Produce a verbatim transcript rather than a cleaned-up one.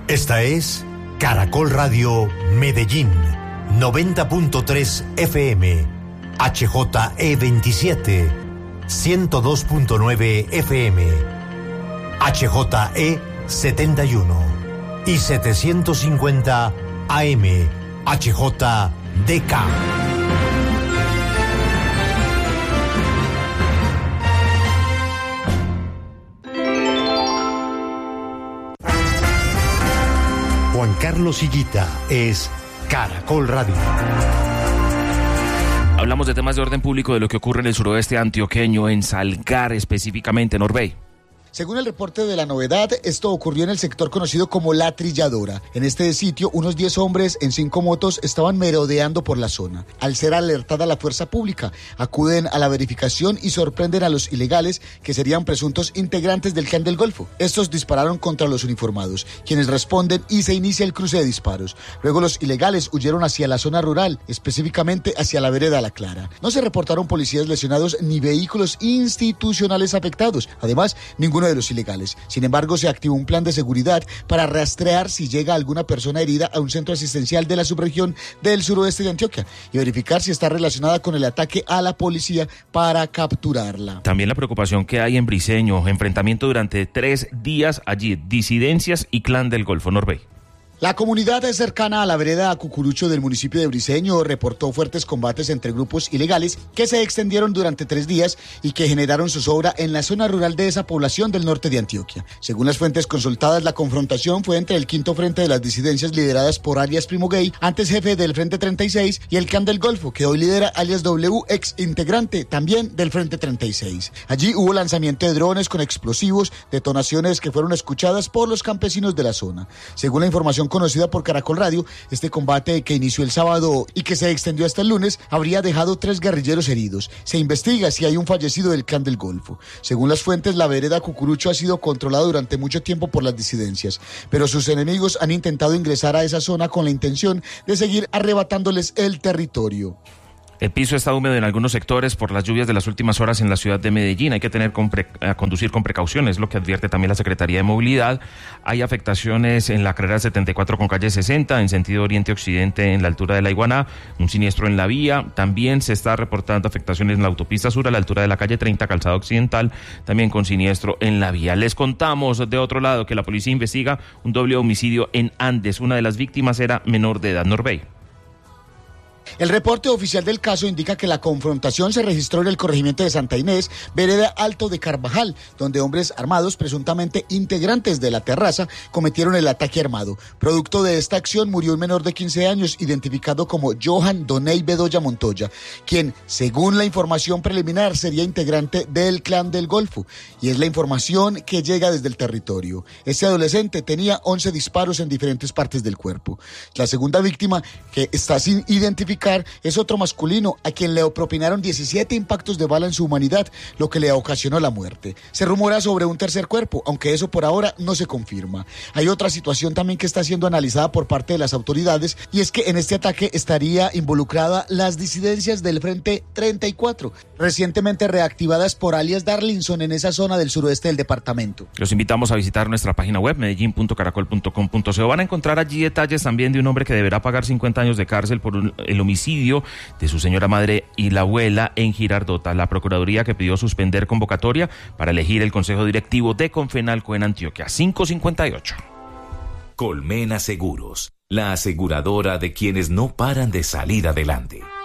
Esta es Caracol Radio Medellín, noventa punto tres F M, H J E veintisiete, ciento dos punto nueve F M, H J E setenta y uno y setecientos cincuenta A M, H J D K. Juan Carlos Higuita es Caracol Radio. Hablamos de temas de orden público, de lo que ocurre en el suroeste antioqueño, en Salgar específicamente, Norbey. Según el reporte de La Novedad, esto ocurrió en el sector conocido como La Trilladora. En este sitio, unos diez hombres en cinco motos estaban merodeando por la zona. Al ser alertada la fuerza pública, acuden a la verificación y sorprenden a los ilegales, que serían presuntos integrantes del Clan del Golfo. Estos dispararon contra los uniformados, quienes responden y se inicia el cruce de disparos. Luego los ilegales huyeron hacia la zona rural, específicamente hacia la vereda La Clara. No se reportaron policías lesionados ni vehículos institucionales afectados. Además, ninguno de los ilegales. Sin embargo, se activó un plan de seguridad para rastrear si llega alguna persona herida a un centro asistencial de la subregión del suroeste de Antioquia y verificar si está relacionada con el ataque a la policía para capturarla. También la preocupación que hay en Briceño, enfrentamiento durante tres días allí, disidencias y Clan del Golfo. Norbey. La comunidad cercana a la vereda Cucurucho del municipio de Briceño reportó fuertes combates entre grupos ilegales que se extendieron durante tres días y que generaron zozobra en la zona rural de esa población del norte de Antioquia. Según las fuentes consultadas, la confrontación fue entre el quinto frente de las disidencias lideradas por alias Primo Gay, antes jefe del Frente treinta y seis, y el Clan del Golfo, que hoy lidera alias W, ex integrante también del Frente treinta y seis. Allí hubo lanzamiento de drones con explosivos, detonaciones que fueron escuchadas por los campesinos de la zona. Según la información conocida por Caracol Radio, este combate que inició el sábado y que se extendió hasta el lunes habría dejado tres guerrilleros heridos. Se investiga si hay un fallecido del Clan del Golfo. Según las fuentes, la vereda Cucurucho ha sido controlada durante mucho tiempo por las disidencias, pero sus enemigos han intentado ingresar a esa zona con la intención de seguir arrebatándoles el territorio. El piso está húmedo en algunos sectores por las lluvias de las últimas horas en la ciudad de Medellín. Hay que tener con pre- a conducir con precauciones, lo que advierte también la Secretaría de Movilidad. Hay afectaciones en la carrera setenta y cuatro con calle sesenta, en sentido oriente-occidente, en la altura de la Iguaná, un siniestro en la vía. También se está reportando afectaciones en la autopista sur, a la altura de la calle treinta, calzada occidental, también con siniestro en la vía. Les contamos de otro lado que la policía investiga un doble homicidio en Andes. Una de las víctimas era menor de edad. Norbey. El reporte oficial del caso indica que la confrontación se registró en el corregimiento de Santa Inés, vereda Alto de Carvajal, donde hombres armados, presuntamente integrantes de la terraza, cometieron el ataque armado. Producto de esta acción murió un menor de quince años, identificado como Johan Doney Bedoya Montoya, quien, según la información preliminar, sería integrante del Clan del Golfo, y es la información que llega desde el territorio. Este adolescente tenía once disparos en diferentes partes del cuerpo. La segunda víctima, que está sin identificar, es otro masculino a quien le propinaron diecisiete impactos de bala en su humanidad, lo que le ocasionó la muerte. Se rumora sobre un tercer cuerpo, aunque eso por ahora no se confirma. Hay otra situación también que está siendo analizada por parte de las autoridades, y es que en este ataque estaría involucrada las disidencias del Frente treinta y cuatro, recientemente reactivadas por alias Darlinson en esa zona del suroeste del departamento. Los invitamos a visitar nuestra página web medellín punto caracol punto com punto co. Van a encontrar allí detalles también de un hombre que deberá pagar cincuenta años de cárcel por un, el homicidio de su señora madre y la abuela en Girardota. La Procuraduría, que pidió suspender convocatoria para elegir el Consejo Directivo de Confenalco en Antioquia. cinco cincuenta y ocho. Colmena Seguros, la aseguradora de quienes no paran de salir adelante.